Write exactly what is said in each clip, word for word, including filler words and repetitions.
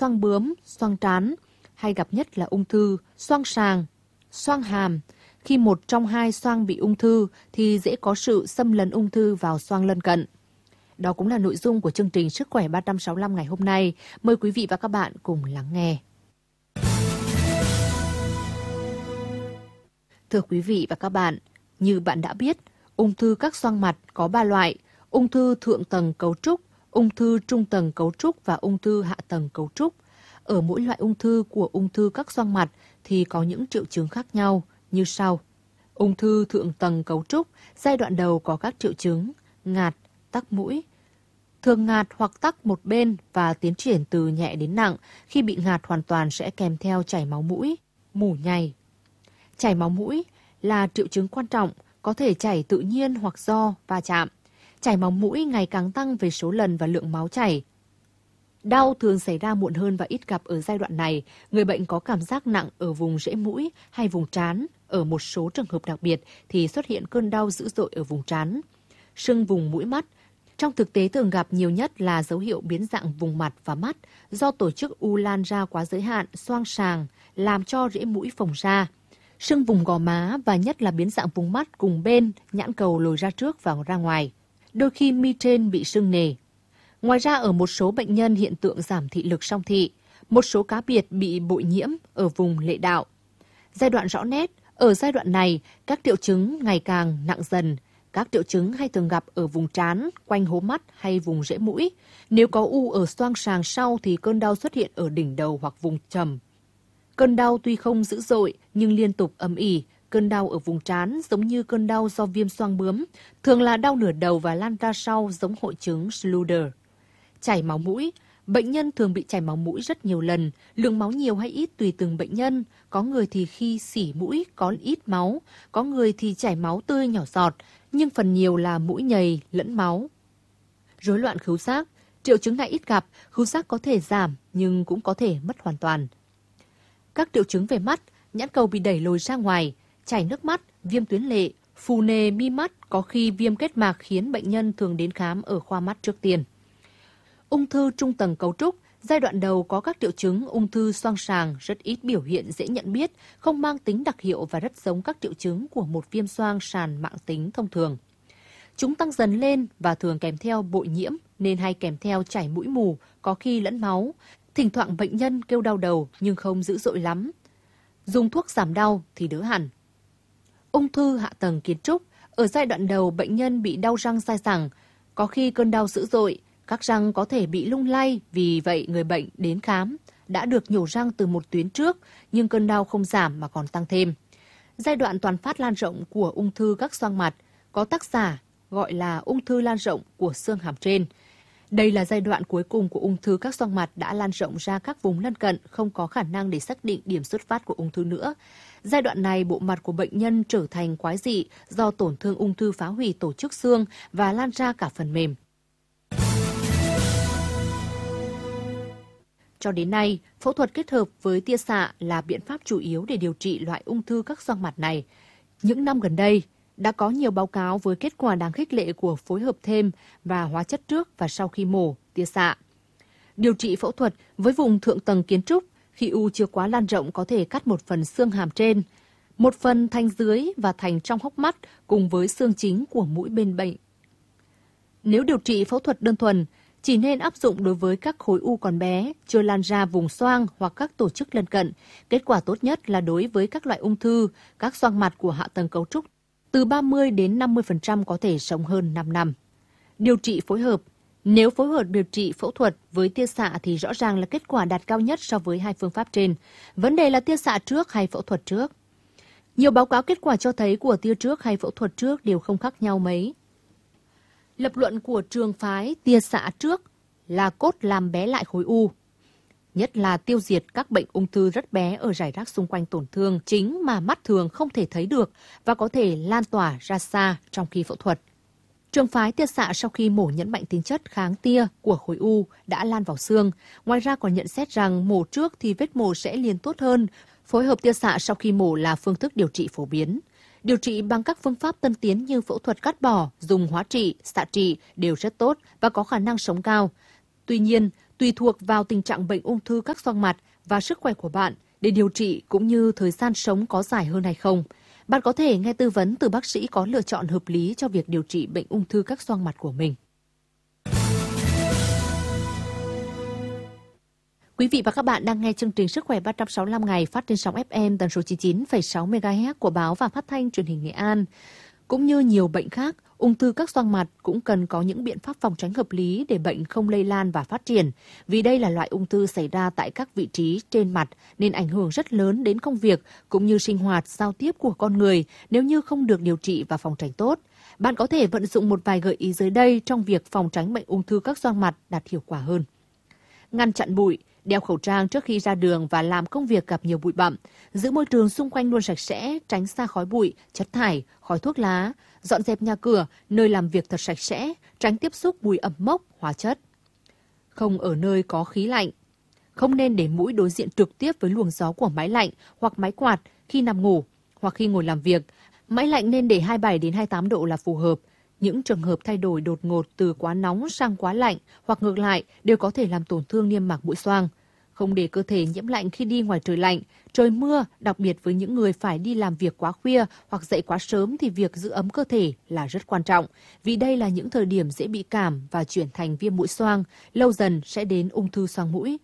xoang bướm, xoang trán, hay gặp nhất là ung thư xoang sàng, xoang hàm. Khi một trong hai xoang bị ung thư thì dễ có sự xâm lấn ung thư vào xoang lân cận. Đó cũng là nội dung của chương trình Sức khỏe ba trăm sáu mươi lăm ngày hôm nay. Mời quý vị và các bạn cùng lắng nghe. Thưa quý vị và các bạn, như bạn đã biết, ung thư các xoang mặt có ba loại: ung thư thượng tầng cấu trúc, ung thư trung tầng cấu trúc và ung thư hạ tầng cấu trúc. Ở mỗi loại ung thư của ung thư các xoang mặt thì có những triệu chứng khác nhau như sau. Ung thư thượng tầng cấu trúc, giai đoạn đầu có các triệu chứng ngạt, tắc mũi. Thường ngạt hoặc tắc một bên và tiến triển từ nhẹ đến nặng. Khi bị ngạt hoàn toàn sẽ kèm theo chảy máu mũi, mủ nhầy. Chảy máu mũi là triệu chứng quan trọng, có thể chảy tự nhiên hoặc do va chạm. Chảy máu mũi ngày càng tăng về số lần và lượng máu chảy. Đau thường xảy ra muộn hơn và ít gặp ở giai đoạn này. Người bệnh có cảm giác nặng ở vùng rễ mũi hay vùng trán. Ở một số trường hợp đặc biệt thì xuất hiện cơn đau dữ dội ở vùng trán. Sưng vùng mũi mắt. Trong thực tế thường gặp nhiều nhất là dấu hiệu biến dạng vùng mặt và mắt do tổ chức u lan ra quá giới hạn, xoang sàng, làm cho rễ mũi phồng ra. Sưng vùng gò má và nhất là biến dạng vùng mắt cùng bên, nhãn cầu lồi ra trước và ra ngoài. Đôi khi mi trên bị sưng nề. Ngoài ra ở một số bệnh nhân hiện tượng giảm thị lực song thị, một số cá biệt bị bội nhiễm ở vùng lệ đạo. Giai đoạn rõ nét, ở giai đoạn này các triệu chứng ngày càng nặng dần. Các triệu chứng hay thường gặp ở vùng trán, quanh hố mắt hay vùng rễ mũi. Nếu có u ở xoang sàng sau thì cơn đau xuất hiện ở đỉnh đầu hoặc vùng trầm. Cơn đau tuy không dữ dội nhưng liên tục âm ỉ. Cơn đau ở vùng trán giống như cơn đau do viêm xoang bướm, thường là đau nửa đầu và lan ra sau giống hội chứng Schluder. Chảy máu mũi. Bệnh nhân thường bị chảy máu mũi rất nhiều lần, lượng máu nhiều hay ít tùy từng bệnh nhân. Có người thì khi xỉ mũi có ít máu, có người thì chảy máu tươi nhỏ giọt, nhưng phần nhiều là mũi nhầy lẫn máu. Rối loạn khứu giác. Triệu chứng này ít gặp, khứu giác có thể giảm nhưng cũng có thể mất hoàn toàn. Các triệu chứng về mắt, nhãn cầu bị đẩy lồi ra ngoài, chảy nước mắt, viêm tuyến lệ, phù nề mi mắt, có khi viêm kết mạc khiến bệnh nhân thường đến khám ở khoa mắt trước tiên. Ung thư trung tầng cấu trúc, giai đoạn đầu có các triệu chứng ung thư xoang sàng, rất ít biểu hiện dễ nhận biết, không mang tính đặc hiệu và rất giống các triệu chứng của một viêm xoang sàn mãn tính thông thường. Chúng tăng dần lên và thường kèm theo bội nhiễm nên hay kèm theo chảy mũi mù, có khi lẫn máu. Thỉnh thoảng bệnh nhân kêu đau đầu nhưng không dữ dội lắm. Dùng thuốc giảm đau thì đỡ hẳn. Ung thư hạ tầng kiến trúc, ở giai đoạn đầu bệnh nhân bị đau răng dai dẳng, có khi cơn đau dữ dội, các răng có thể bị lung lay, vì vậy người bệnh đến khám đã được nhổ răng từ một tuyến trước nhưng cơn đau không giảm mà còn tăng thêm. Giai đoạn toàn phát lan rộng của ung thư các xoang mặt có tác giả gọi là ung thư lan rộng của xương hàm trên. Đây là giai đoạn cuối cùng của ung thư các xoang mặt đã lan rộng ra các vùng lân cận, không có khả năng để xác định điểm xuất phát của ung thư nữa. Giai đoạn này, bộ mặt của bệnh nhân trở thành quái dị do tổn thương ung thư phá hủy tổ chức xương và lan ra cả phần mềm. Cho đến nay, phẫu thuật kết hợp với tia xạ là biện pháp chủ yếu để điều trị loại ung thư các xoang mặt này. Những năm gần đây, đã có nhiều báo cáo với kết quả đáng khích lệ của phối hợp thêm và hóa chất trước và sau khi mổ, tia xạ. Điều trị phẫu thuật với vùng thượng tầng kiến trúc, khi u chưa quá lan rộng có thể cắt một phần xương hàm trên, một phần thành dưới và thành trong hốc mắt cùng với xương chính của mũi bên bệnh. Nếu điều trị phẫu thuật đơn thuần, chỉ nên áp dụng đối với các khối u còn bé, chưa lan ra vùng xoang hoặc các tổ chức lân cận. Kết quả tốt nhất là đối với các loại ung thư, các xoang mặt của hạ tầng cấu trúc, từ ba mươi đến năm mươi phần trăm có thể sống hơn năm năm. Điều trị phối hợp. Nếu phối hợp điều trị phẫu thuật với tia xạ thì rõ ràng là kết quả đạt cao nhất so với hai phương pháp trên. Vấn đề là tia xạ trước hay phẫu thuật trước. Nhiều báo cáo kết quả cho thấy của tia trước hay phẫu thuật trước đều không khác nhau mấy. Lập luận của trường phái tia xạ trước là cốt làm bé lại khối u, nhất là tiêu diệt các bệnh ung thư rất bé ở rải rác xung quanh tổn thương chính mà mắt thường không thể thấy được và có thể lan tỏa ra xa trong khi phẫu thuật. Trường phái tia xạ sau khi mổ nhấn mạnh tính chất kháng tia của khối u đã lan vào xương. Ngoài ra còn nhận xét rằng mổ trước thì vết mổ sẽ liền tốt hơn. Phối hợp tia xạ sau khi mổ là phương thức điều trị phổ biến. Điều trị bằng các phương pháp tân tiến như phẫu thuật cắt bỏ, dùng hóa trị, xạ trị đều rất tốt và có khả năng sống cao. Tuy nhiên, Tùy thuộc vào tình trạng bệnh ung thư các xoang mặt và sức khỏe của bạn để điều trị cũng như thời gian sống có dài hơn hay không. Bạn có thể nghe tư vấn từ bác sĩ có lựa chọn hợp lý cho việc điều trị bệnh ung thư các xoang mặt của mình. Quý vị và các bạn đang nghe chương trình Sức khỏe ba trăm sáu mươi lăm ngày phát trên sóng ép em tần số chín mươi chín phẩy sáu mê ga héc của báo và phát thanh truyền hình Nghệ An. Cũng như nhiều bệnh khác, ung thư các xoang mặt cũng cần có những biện pháp phòng tránh hợp lý để bệnh không lây lan và phát triển. Vì đây là loại ung thư xảy ra tại các vị trí trên mặt nên ảnh hưởng rất lớn đến công việc cũng như sinh hoạt, giao tiếp của con người nếu như không được điều trị và phòng tránh tốt. Bạn có thể vận dụng một vài gợi ý dưới đây trong việc phòng tránh bệnh ung thư các xoang mặt đạt hiệu quả hơn. Ngăn chặn bụi, đeo khẩu trang trước khi ra đường và làm công việc gặp nhiều bụi bặm, giữ môi trường xung quanh luôn sạch sẽ, tránh xa khói bụi, chất thải, khói thuốc lá, dọn dẹp nhà cửa, nơi làm việc thật sạch sẽ, tránh tiếp xúc mùi ẩm mốc, hóa chất. Không ở nơi có khí lạnh. Không nên để mũi đối diện trực tiếp với luồng gió của máy lạnh hoặc máy quạt khi nằm ngủ hoặc khi ngồi làm việc. Máy lạnh nên để hai mươi bảy đến hai mươi tám độ là phù hợp. Những trường hợp thay đổi đột ngột từ quá nóng sang quá lạnh hoặc ngược lại đều có thể làm tổn thương niêm mạc mũi xoang. Không để cơ thể nhiễm lạnh khi đi ngoài trời lạnh, trời mưa, đặc biệt với những người phải đi làm việc quá khuya hoặc dậy quá sớm thì việc giữ ấm cơ thể là rất quan trọng, vì đây là những thời điểm dễ bị cảm và chuyển thành viêm mũi xoang, lâu dần sẽ đến ung thư xoang mũi.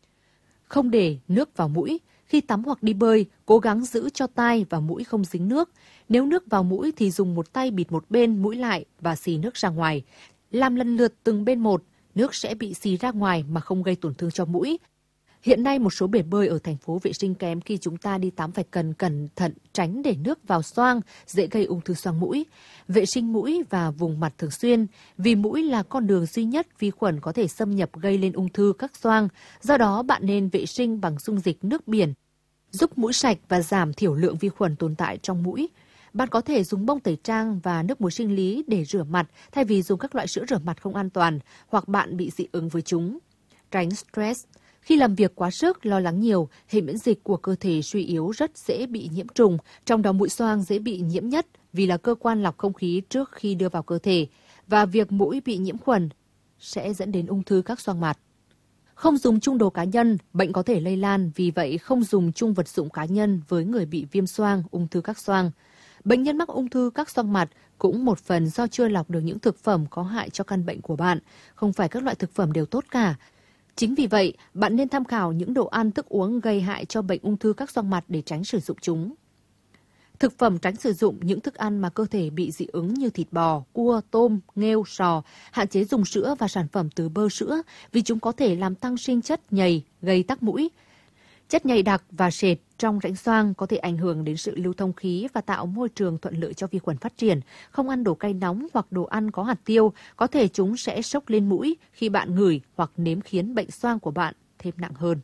Không để nước vào mũi. Khi tắm hoặc đi bơi, cố gắng giữ cho tai và mũi không dính nước. Nếu nước vào mũi thì dùng một tay bịt một bên mũi lại và xì nước ra ngoài. Làm lần lượt từng bên một, nước sẽ bị xì ra ngoài mà không gây tổn thương cho mũi. Hiện nay một số bể bơi ở thành phố vệ sinh kém, khi chúng ta đi tắm phải cần cẩn thận tránh để nước vào xoang, dễ gây ung thư xoang mũi. Vệ sinh mũi và vùng mặt thường xuyên, vì mũi là con đường duy nhất vi khuẩn có thể xâm nhập gây lên ung thư các xoang. Do đó bạn nên vệ sinh bằng dung dịch nước biển, giúp mũi sạch và giảm thiểu lượng vi khuẩn tồn tại trong mũi. Bạn có thể dùng bông tẩy trang và nước muối sinh lý để rửa mặt thay vì dùng các loại sữa rửa mặt không an toàn hoặc bạn bị dị ứng với chúng. Tránh stress. Khi làm việc quá sức, lo lắng nhiều, hệ miễn dịch của cơ thể suy yếu rất dễ bị nhiễm trùng, trong đó mũi xoang dễ bị nhiễm nhất vì là cơ quan lọc không khí trước khi đưa vào cơ thể, và việc mũi bị nhiễm khuẩn sẽ dẫn đến ung thư các xoang mặt. Không dùng chung đồ cá nhân, bệnh có thể lây lan, vì vậy không dùng chung vật dụng cá nhân với người bị viêm xoang, ung thư các xoang. Bệnh nhân mắc ung thư các xoang mặt cũng một phần do chưa lọc được những thực phẩm có hại cho căn bệnh của bạn. Không phải các loại thực phẩm đều tốt cả. Chính vì vậy, bạn nên tham khảo những đồ ăn, thức uống gây hại cho bệnh ung thư các xoang mặt để tránh sử dụng chúng. Thực phẩm tránh sử dụng những thức ăn mà cơ thể bị dị ứng như thịt bò, cua, tôm, nghêu, sò. Hạn chế dùng sữa và sản phẩm từ bơ sữa vì chúng có thể làm tăng sinh chất nhầy, gây tắc mũi. Chất nhầy đặc và sệt trong rãnh xoang có thể ảnh hưởng đến sự lưu thông khí và tạo môi trường thuận lợi cho vi khuẩn phát triển. Không ăn đồ cay nóng hoặc đồ ăn có hạt tiêu, có thể chúng sẽ xốc lên mũi khi bạn ngửi hoặc nếm, khiến bệnh xoang của bạn thêm nặng hơn.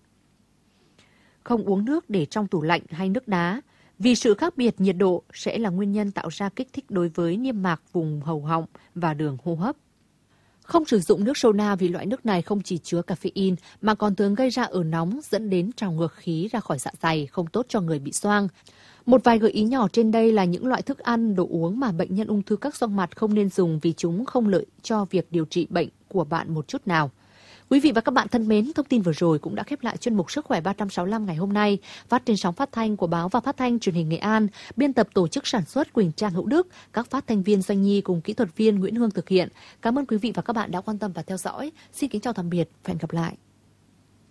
Không uống nước để trong tủ lạnh hay nước đá, vì sự khác biệt nhiệt độ sẽ là nguyên nhân tạo ra kích thích đối với niêm mạc vùng hầu họng và đường hô hấp. Không sử dụng nước soda vì loại nước này không chỉ chứa caffeine mà còn thường gây ra ở nóng, dẫn đến trào ngược khí ra khỏi dạ dày, không tốt cho người bị xoang. Một vài gợi ý nhỏ trên đây là những loại thức ăn, đồ uống mà bệnh nhân ung thư các xoang mặt không nên dùng vì chúng không lợi cho việc điều trị bệnh của bạn một chút nào. Quý vị và các bạn thân mến, thông tin vừa rồi cũng đã khép lại chuyên mục Sức khỏe ba trăm sáu mươi lăm ngày hôm nay, phát trên sóng phát thanh của báo và phát thanh truyền hình Nghệ An, biên tập tổ chức sản xuất Quỳnh Trang Hữu Đức, các phát thanh viên Doanh Nhi cùng kỹ thuật viên Nguyễn Hương thực hiện. Cảm ơn quý vị và các bạn đã quan tâm và theo dõi. Xin kính chào tạm biệt và hẹn gặp lại.